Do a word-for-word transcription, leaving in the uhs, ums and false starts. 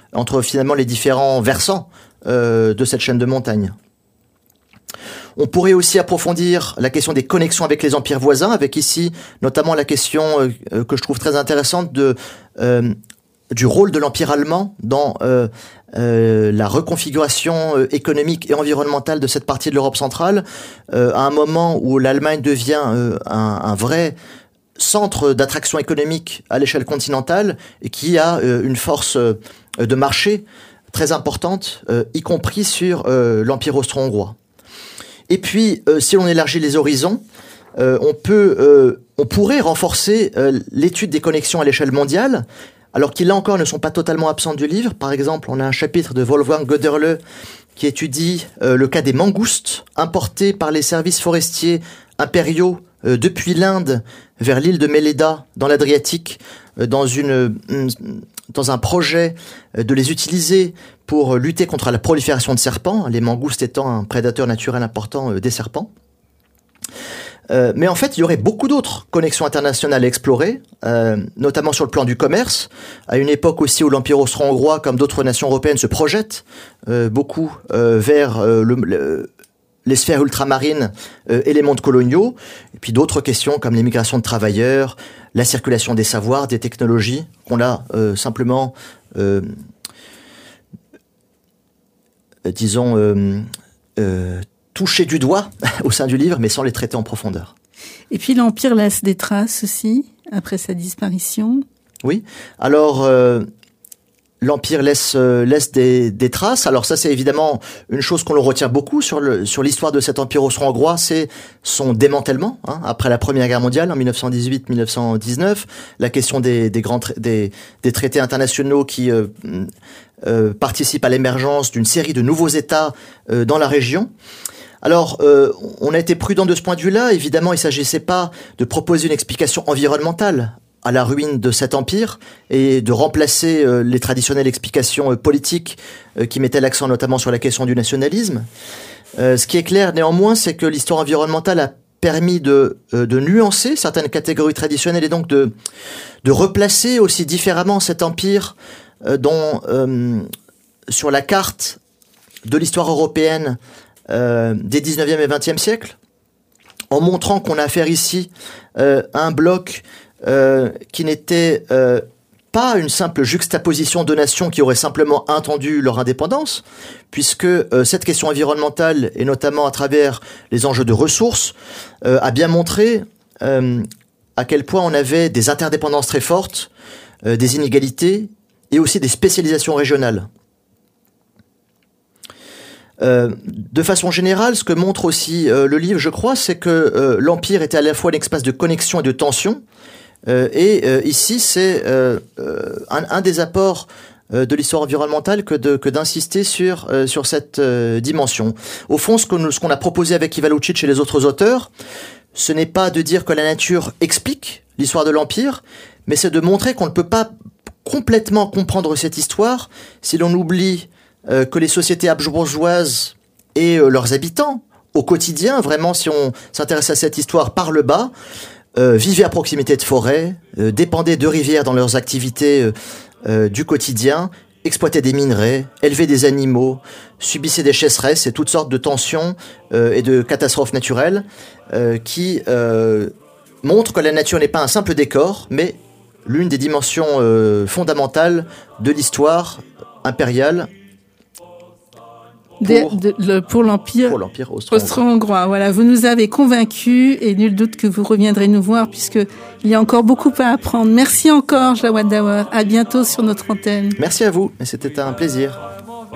entre finalement les différents versants euh, de cette chaîne de montagnes. On pourrait aussi approfondir la question des connexions avec les empires voisins, avec ici notamment la question euh, que je trouve très intéressante de, euh, du rôle de l'empire allemand dans euh, euh, la reconfiguration euh, économique et environnementale de cette partie de l'Europe centrale, euh, à un moment où l'Allemagne devient euh, un, un vrai centre d'attraction économique à l'échelle continentale et qui a euh, une force euh, de marché très importante, euh, y compris sur euh, l'empire austro-hongrois. Et puis, euh, si l'on élargit les horizons, euh, on peut, euh, on pourrait renforcer euh, l'étude des connexions à l'échelle mondiale, alors qui là encore ne sont pas totalement absentes du livre. Par exemple, on a un chapitre de Wolfgang Göderle qui étudie euh, le cas des mangoustes importés par les services forestiers impériaux euh, depuis l'Inde vers l'île de Meleda dans l'Adriatique, euh, dans une euh, dans un projet de les utiliser pour lutter contre la prolifération de serpents, les mangoustes étant un prédateur naturel important des serpents. Euh, mais en fait, il y aurait beaucoup d'autres connexions internationales à explorer, euh, notamment sur le plan du commerce, à une époque aussi où l'Empire austro-hongrois, comme d'autres nations européennes, se projette euh, beaucoup euh, vers euh, le, le, les sphères ultramarines euh, et les mondes coloniaux, et puis d'autres questions comme l'immigration de travailleurs, la circulation des savoirs, des technologies, qu'on a euh, simplement, euh, disons, euh, euh, touché du doigt au sein du livre, mais sans les traiter en profondeur. Et puis l'Empire laisse des traces aussi, après sa disparition. Oui, alors euh, l'Empire laisse, euh, laisse des, des traces. Alors ça, c'est évidemment une chose qu'on le retient beaucoup sur, le, sur l'histoire de cet Empire austro-hongrois, c'est son démantèlement, hein, après la Première Guerre mondiale, en dix-neuf cent dix-huit dix-neuf cent dix-neuf, la question des, des, grands tra- des, des traités internationaux qui euh, euh, participent à l'émergence d'une série de nouveaux États euh, dans la région. Alors, euh, on a été prudent de ce point de vue-là. Évidemment, il ne s'agissait pas de proposer une explication environnementale à la ruine de cet empire et de remplacer euh, les traditionnelles explications euh, politiques euh, qui mettaient l'accent notamment sur la question du nationalisme. Euh, ce qui est clair néanmoins, c'est que l'histoire environnementale a permis de, euh, de nuancer certaines catégories traditionnelles et donc de, de replacer aussi différemment cet empire euh, dont, euh, sur la carte de l'histoire européenne euh, des dix-neuvième et vingtième siècles, en montrant qu'on a affaire ici euh, à un bloc Euh, qui n'était euh, pas une simple juxtaposition de nations qui auraient simplement attendu leur indépendance, puisque euh, cette question environnementale, et notamment à travers les enjeux de ressources, euh, a bien montré euh, à quel point on avait des interdépendances très fortes, euh, des inégalités, et aussi des spécialisations régionales. Euh, de façon générale, ce que montre aussi euh, le livre, je crois, c'est que euh, l'Empire était à la fois un espace de connexion et de tension. Euh, et euh, ici, c'est euh, euh, un, un des apports euh, de l'histoire environnementale que, de, que d'insister sur, euh, sur cette euh, dimension. Au fond, ce, que nous, ce qu'on a proposé avec Iva Lucic et les autres auteurs, ce n'est pas de dire que la nature explique l'histoire de l'Empire, mais c'est de montrer qu'on ne peut pas complètement comprendre cette histoire si l'on oublie euh, que les sociétés habsbourgeoises et euh, leurs habitants, au quotidien, vraiment, si on s'intéresse à cette histoire par le bas, Euh, vivaient à proximité de forêts, euh, dépendaient de rivières dans leurs activités euh, euh, du quotidien, exploitaient des minerais, élevaient des animaux, subissaient des sécheresses et toutes sortes de tensions euh, et de catastrophes naturelles euh, qui euh, montrent que la nature n'est pas un simple décor, mais l'une des dimensions euh, fondamentales de l'histoire impériale Pour, de, de, le, pour l'Empire, pour l'Empire austro-hongrois. austro-hongrois. Voilà, vous nous avez convaincus et nul doute que vous reviendrez nous voir puisque il y a encore beaucoup à apprendre. Merci encore, Jawad Dawer. À bientôt sur notre antenne. Merci à vous, et c'était un plaisir.